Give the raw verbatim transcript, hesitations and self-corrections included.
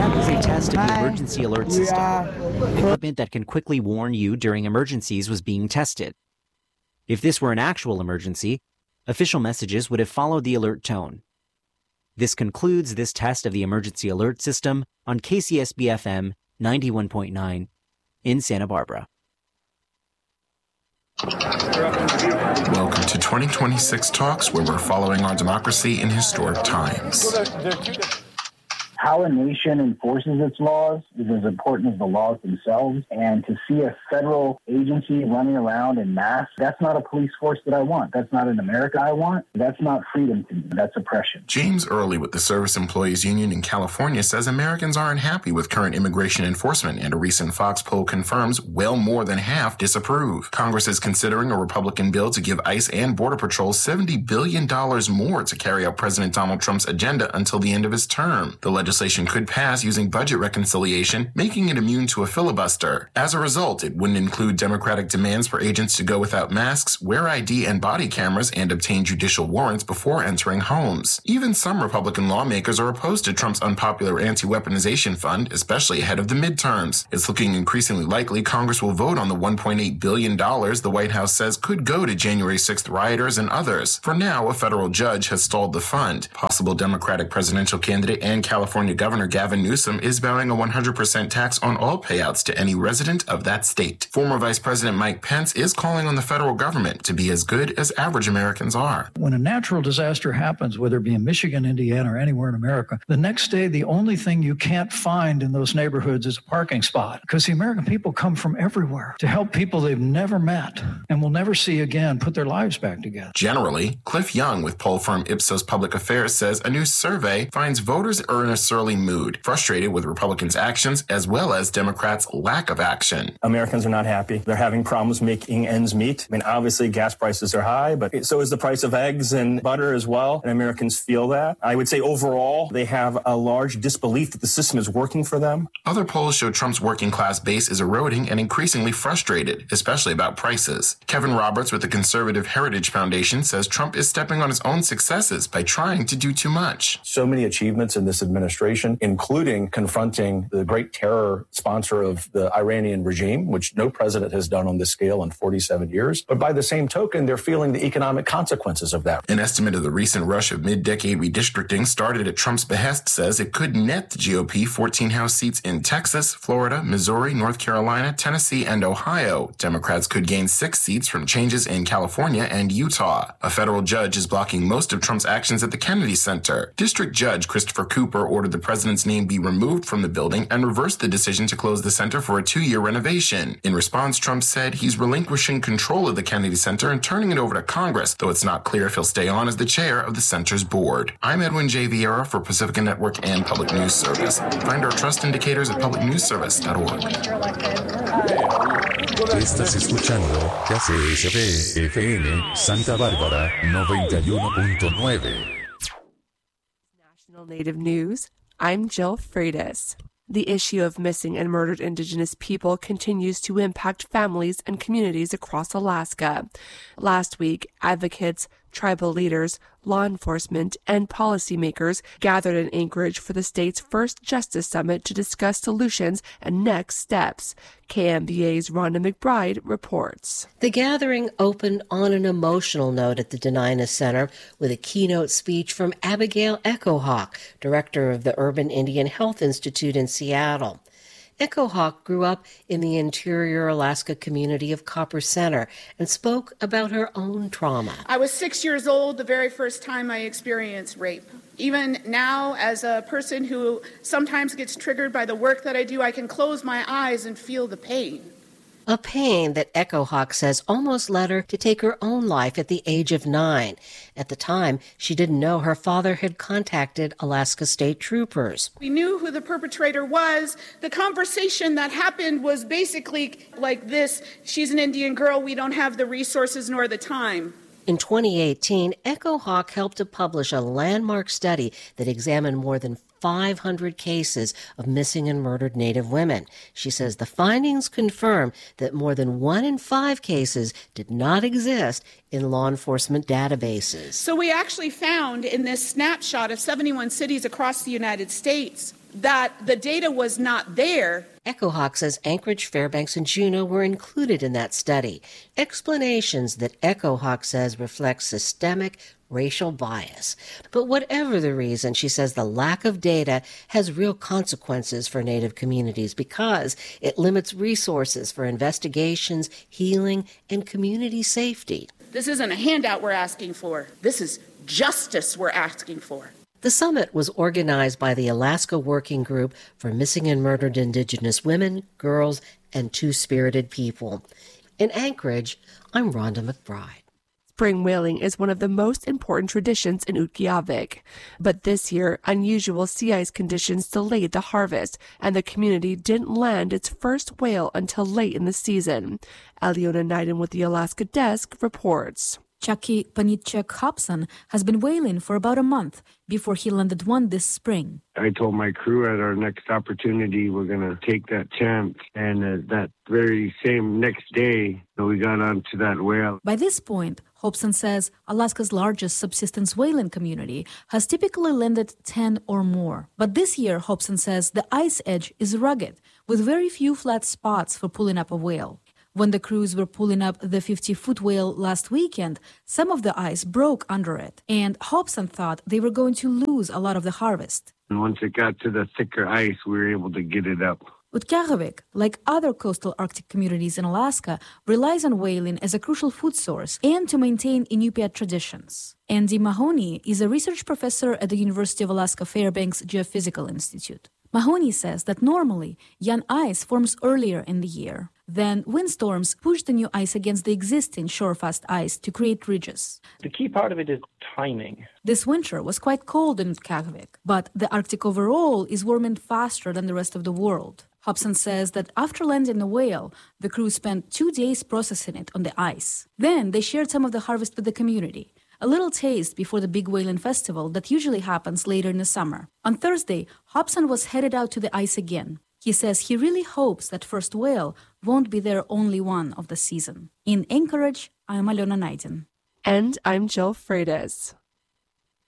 is a test of the emergency alert system. Equipment that can quickly warn you during emergencies was being tested. If this were an actual emergency, official messages would have followed the alert tone. This concludes this test of the emergency alert system on K C S B F M ninety-one point nine in Santa Barbara. Welcome to twenty twenty-six Talks, where we're following our democracy in historic times. How a nation enforces its laws is as important as the laws themselves. And to see a federal agency running around in mass, that's not a police force that I want. That's not an America I want. That's not freedom to me. That's oppression. James Early with the Service Employees Union in California says Americans aren't happy with current immigration enforcement, and a recent Fox poll confirms well more than half disapprove. Congress is considering a Republican bill to give ICE and Border Patrol seventy billion dollars more to carry out President Donald Trump's agenda until the end of his term. The legislation could pass using budget reconciliation, making it immune to a filibuster. As a result, it wouldn't include Democratic demands for agents to go without masks, wear I D and body cameras, and obtain judicial warrants before entering homes. Even some Republican lawmakers are opposed to Trump's unpopular anti-weaponization fund, especially ahead of the midterms. It's looking increasingly likely Congress will vote on the one point eight billion dollars the White House says could go to January sixth rioters and others. For now, a federal judge has stalled the fund. Possible Democratic presidential candidate and California Governor Gavin Newsom is vowing a one hundred percent tax on all payouts to any resident of that state. Former Vice President Mike Pence is calling on the federal government to be as good as average Americans are. When a natural disaster happens, whether it be in Michigan, Indiana, or anywhere in America, the next day, the only thing you can't find in those neighborhoods is a parking spot, because the American people come from everywhere to help people they've never met and will never see again put their lives back together. Generally, Cliff Young with poll firm Ipsos Public Affairs says a new survey finds voters are in a surly mood, frustrated with Republicans' actions as well as Democrats' lack of action. Americans are not happy. They're having problems making ends meet. I mean, obviously, gas prices are high, but so is the price of eggs and butter as well, and Americans feel that. I would say overall, they have a large disbelief that the system is working for them. Other polls show Trump's working class base is eroding and increasingly frustrated, especially about prices. Kevin Roberts with the Conservative Heritage Foundation says Trump is stepping on his own successes by trying to do too much. So many achievements in this administration, including confronting the great terror sponsor of the Iranian regime, which no president has done on this scale in forty-seven years. But by the same token, they're feeling the economic consequences of that. An estimate of the recent rush of mid-decade redistricting started at Trump's behest says it could net the G O P fourteen House seats in Texas, Florida, Missouri, North Carolina, Tennessee, and Ohio. Democrats could gain six seats from changes in California and Utah. A federal judge is blocking most of Trump's actions at the Kennedy Center. District Judge Christopher Cooper ordered the president's name be removed from the building and reversed the decision to close the center for a two-year renovation. In response, Trump said he's relinquishing control of the Kennedy Center and turning it over to Congress, though it's not clear if he'll stay on as the chair of the center's board. I'm Edwin J. Vieira for Pacifica Network and Public News Service. Find our trust indicators at public news service dot org. Estás escuchando K C S B F M Santa Bárbara noventa y uno punto nueve. National Native News. I'm Jill Freitas. The issue of missing and murdered Indigenous people continues to impact families and communities across Alaska. Last week, advocates, tribal leaders, law enforcement, and policymakers gathered in Anchorage for the state's first Justice Summit to discuss solutions and next steps. K M B A's Rhonda McBride reports. The gathering opened on an emotional note at the Dena'ina Center with a keynote speech from Abigail Echo Hawk, director of the Urban Indian Health Institute in Seattle. Echo Hawk grew up in the interior Alaska community of Copper Center and spoke about her own trauma. I was six years old the very first time I experienced rape. Even now, as a person who sometimes gets triggered by the work that I do, I can close my eyes and feel the pain. A pain that Echo Hawk says almost led her to take her own life at the age of nine. At the time, she didn't know her father had contacted Alaska State Troopers. We knew who the perpetrator was. The conversation that happened was basically like this: she's an Indian girl, we don't have the resources nor the time. In twenty eighteen, Echo Hawk helped to publish a landmark study that examined more than five hundred cases of missing and murdered Native women. She says the findings confirm that more than one in five cases did not exist in law enforcement databases. So we actually found in this snapshot of seventy-one cities across the United States that the data was not there. Echo Hawk says Anchorage, Fairbanks, and Juneau were included in that study. Explanations that Echo Hawk says reflect systemic racial bias. But whatever the reason, she says the lack of data has real consequences for Native communities because it limits resources for investigations, healing, and community safety. This isn't a handout we're asking for. This is justice we're asking for. The summit was organized by the Alaska Working Group for Missing and Murdered Indigenous Women, Girls, and Two-Spirited People. In Anchorage, I'm Rhonda McBride. Spring whaling is one of the most important traditions in Utqiagvik. But this year, unusual sea ice conditions delayed the harvest, and the community didn't land its first whale until late in the season. Aliona Naiden with the Alaska Desk reports. Chucky Panitchek Hobson has been whaling for about a month before he landed one this spring. I told my crew at our next opportunity we're going to take that chance. And uh, that very same next day, we got onto that whale. By this point, Hobson says Alaska's largest subsistence whaling community has typically landed ten or more. But this year, Hobson says the ice edge is rugged, with very few flat spots for pulling up a whale. When the crews were pulling up the fifty-foot whale last weekend, some of the ice broke under it, and Hobson thought they were going to lose a lot of the harvest. And once it got to the thicker ice, we were able to get it up. Utqiagvik, like other coastal Arctic communities in Alaska, relies on whaling as a crucial food source and to maintain Inupiat traditions. Andy Mahoney is a research professor at the University of Alaska Fairbanks Geophysical Institute. Mahoney says that normally young ice forms earlier in the year. Then windstorms push the new ice against the existing shorefast ice to create ridges. The key part of it is timing. This winter was quite cold in Utqiagvik, but the Arctic overall is warming faster than the rest of the world. Hobson says that after landing the whale, the crew spent two days processing it on the ice. Then they shared some of the harvest with the community. A little taste before the big whaling festival that usually happens later in the summer. On Thursday, Hobson was headed out to the ice again. He says he really hopes that first whale won't be their only one of the season. In Anchorage, I'm Aliona Naiden. And I'm Jill Freitas.